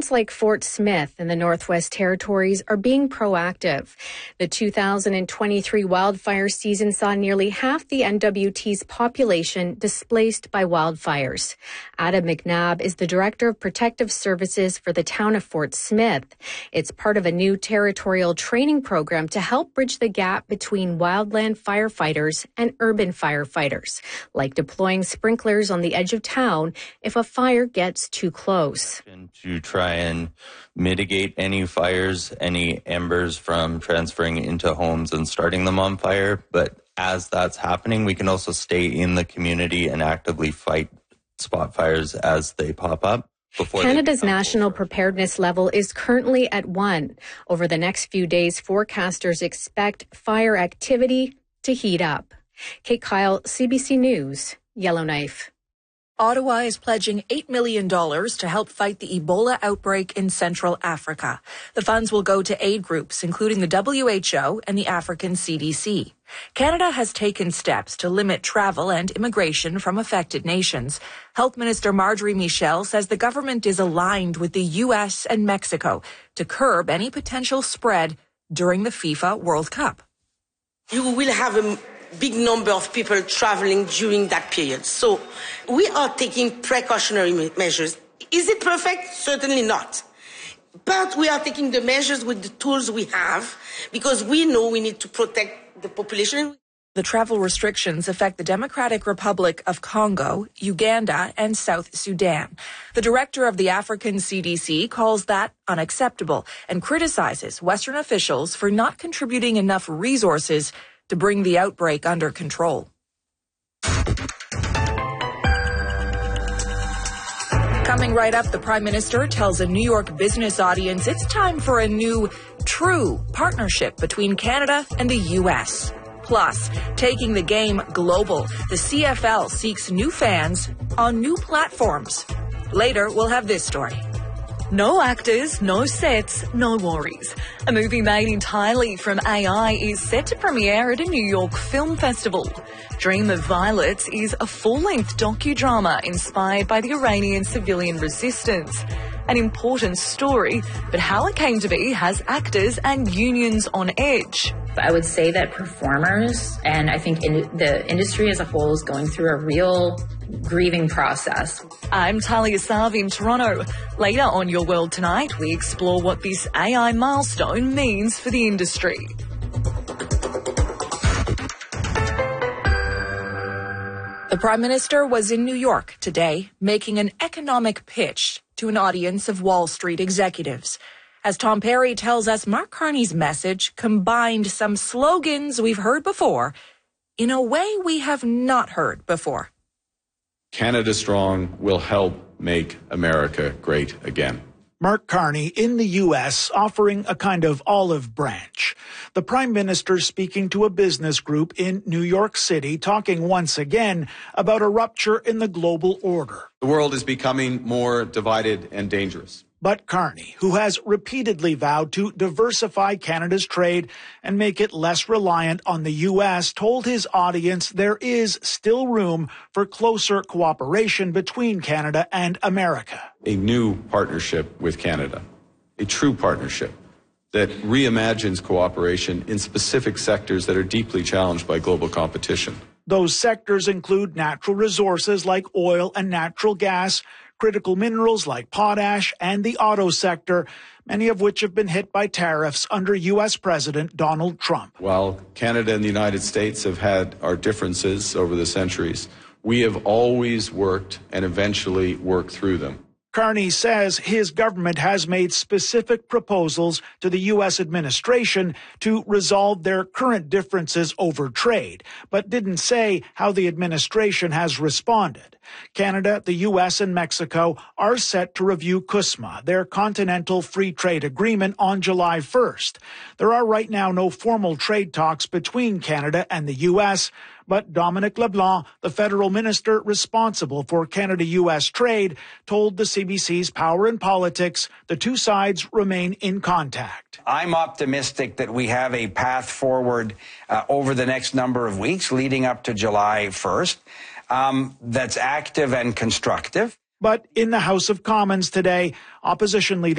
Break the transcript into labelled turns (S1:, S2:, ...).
S1: Cities like Fort Smith in the Northwest Territories are being proactive. The 2023 wildfire season saw nearly half the NWT's population displaced by wildfires. Adam McNabb is the Director of Protective Services for the town of Fort Smith. It's part of a new territorial training program to help bridge the gap between wildland firefighters and urban firefighters, like deploying sprinklers on the edge of town if a fire gets too close.
S2: To try and mitigate any fires, any embers from transferring into homes and starting them on fire. But as that's happening, we can also stay in the community and actively fight spot fires as they pop up.
S1: Canada's national preparedness level is currently at 1. Over the next few days, forecasters expect fire activity to heat up. Kate Kyle, CBC News, Yellowknife.
S3: Ottawa is pledging $8 million to help fight the Ebola outbreak in Central Africa. The funds will go to aid groups, including the WHO and the African CDC. Canada has taken steps to limit travel and immigration from affected nations. Health Minister Marjorie Michel says the government is aligned with the U.S. and Mexico to curb any potential spread during the FIFA World Cup.
S4: You will have a big number of people traveling during that period. So we are taking precautionary measures. Is it perfect? Certainly not. But we are taking the measures with the tools we have because we know we need to protect the population.
S3: The travel restrictions affect the Democratic Republic of Congo, Uganda, and South Sudan. The director of the African CDC calls that unacceptable and criticizes Western officials for not contributing enough resources to bring the outbreak under control. Coming right up, the Prime Minister tells a New York business audience it's time for a new, true partnership between Canada and the U.S. Plus, taking the game global, the CFL seeks new fans on new platforms. Later, we'll have this story.
S5: No actors, no sets, no worries. A movie made entirely from AI is set to premiere at a New York film festival. Dream of Violets is a full-length docudrama inspired by the Iranian civilian resistance. An important story, but how it came to be has actors and unions on edge.
S6: I would say that performers, and I think the industry as a whole, is going through a real grieving process.
S5: I'm Talia Sav in Toronto. Later on Your World Tonight, we explore what this AI milestone means for the industry.
S3: The Prime Minister was in New York today, making an economic pitch to an audience of Wall Street executives. As Tom Perry tells us, Mark Carney's message combined some slogans we've heard before in a way we have not heard before.
S7: Canada Strong will help make America great again.
S8: Mark Carney in the U.S. offering a kind of olive branch. The Prime Minister speaking to a business group in New York City, talking once again about a rupture in the global order.
S7: The world is becoming more divided and dangerous.
S8: But Carney, who has repeatedly vowed to diversify Canada's trade and make it less reliant on the U.S., told his audience there is still room for closer cooperation between Canada and America.
S7: A new partnership with Canada, a true partnership that reimagines cooperation in specific sectors that are deeply challenged by global competition.
S8: Those sectors include natural resources like oil and natural gas, critical minerals like potash, and the auto sector, many of which have been hit by tariffs under U.S. President Donald Trump.
S7: While Canada and the United States have had our differences over the centuries, we have always worked and eventually worked through them.
S8: Carney says his government has made specific proposals to the U.S. administration to resolve their current differences over trade, but didn't say how the administration has responded. Canada, the U.S., and Mexico are set to review CUSMA, their Continental Free Trade Agreement, on July 1st. There are right now no formal trade talks between Canada and the U.S., but Dominic LeBlanc, the federal minister responsible for Canada-U.S. trade, told the CBC's Power and Politics the two sides remain in contact.
S9: I'm optimistic that we have a path forward over the next number of weeks leading up to July 1st that's active and constructive.
S8: But in the House of Commons today, opposition leader